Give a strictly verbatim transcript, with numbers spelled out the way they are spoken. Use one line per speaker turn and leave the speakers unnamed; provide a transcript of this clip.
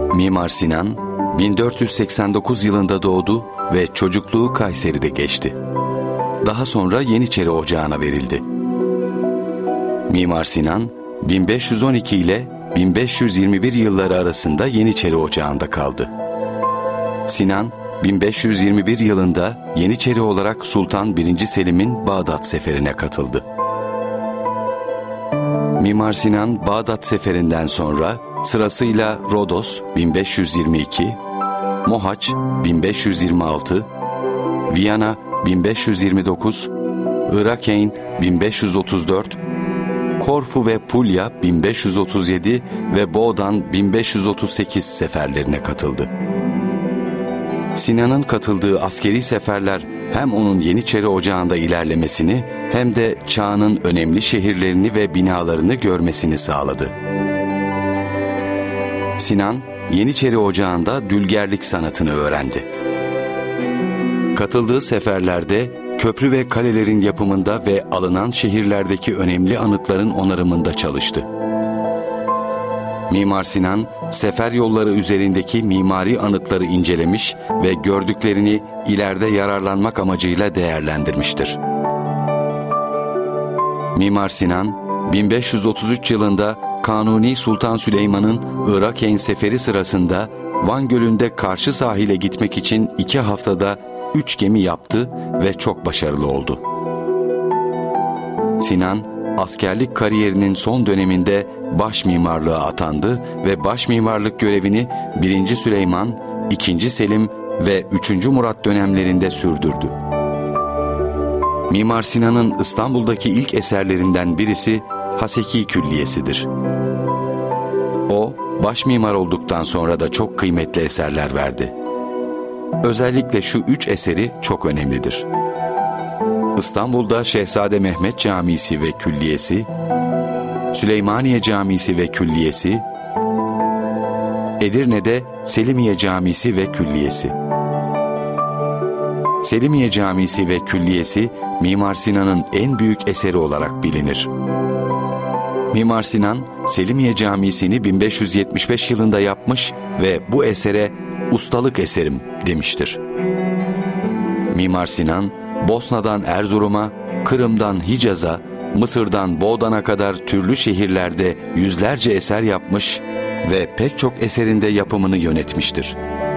Mimar Sinan, bin dört yüz seksen dokuz yılında doğdu ve çocukluğu Kayseri'de geçti. Daha sonra Yeniçeri Ocağı'na verildi. Mimar Sinan, bin beş yüz on iki ile bin beş yüz yirmi bir yılları arasında Yeniçeri Ocağı'nda kaldı. Sinan, bin beş yüz yirmi bir yılında Yeniçeri olarak Sultan birinci. Selim'in Bağdat Seferi'ne katıldı. Mimar Sinan, Bağdat Seferi'nden sonra sırasıyla Rodos bin beş yüz yirmi iki, Mohaç bin beş yüz yirmi altı, Viyana bin beş yüz yirmi dokuz, Irakeyn bin beş yüz otuz dört, Korfu ve Pulya bin beş yüz otuz yedi ve Boğdan bin beş yüz otuz sekiz seferlerine katıldı. Sinan'ın katıldığı askeri seferler hem onun Yeniçeri Ocağı'nda ilerlemesini hem de çağının önemli şehirlerini ve binalarını görmesini sağladı. Sinan, Yeniçeri Ocağı'nda dülgerlik sanatını öğrendi. Katıldığı seferlerde köprü ve kalelerin yapımında ve alınan şehirlerdeki önemli anıtların onarımında çalıştı. Mimar Sinan, sefer yolları üzerindeki mimari anıtları incelemiş ve gördüklerini ileride yararlanmak amacıyla değerlendirmiştir. Mimar Sinan, bin beş yüz otuz üç yılında Kanuni Sultan Süleyman'ın Irakeyn seferi sırasında Van Gölü'nde karşı sahile gitmek için iki haftada üç gemi yaptı ve çok başarılı oldu. Sinan, askerlik kariyerinin son döneminde baş mimarlığa atandı ve baş mimarlık görevini birinci. Süleyman, ikinci. Selim ve üçüncü. Murat dönemlerinde sürdürdü. Mimar Sinan'ın İstanbul'daki ilk eserlerinden birisi Haseki Külliyesi'dir. O, baş mimar olduktan sonra da çok kıymetli eserler verdi. Özellikle şu üç eseri çok önemlidir. İstanbul'da Şehzade Mehmet Camisi ve Külliyesi, Süleymaniye Camisi ve Külliyesi, Edirne'de Selimiye Camisi ve Külliyesi. Selimiye Camisi ve Külliyesi, Mimar Sinan'ın en büyük eseri olarak bilinir. Mimar Sinan, Selimiye Camisi'ni bin beş yüz yetmiş beş yılında yapmış ve bu esere ustalık eserim demiştir. Mimar Sinan, Bosna'dan Erzurum'a, Kırım'dan Hicaz'a, Mısır'dan Boğdan'a kadar türlü şehirlerde yüzlerce eser yapmış ve pek çok eserinde yapımını yönetmiştir.